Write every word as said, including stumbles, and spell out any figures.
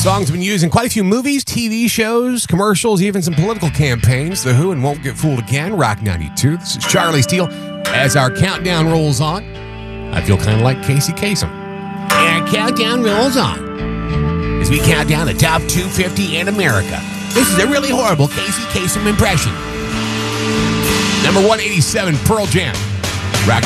Song's been used in quite a few movies, T V shows, commercials, even some political campaigns. The Who and Won't Get Fooled Again, Rock ninety-two. This is Charlie Steele. As our countdown rolls on, I feel kind of like Casey Kasem. And our countdown rolls on as we count down the top two fifty in America. This is a really horrible Casey Kasem impression. Number one eighty-seven, Pearl Jam.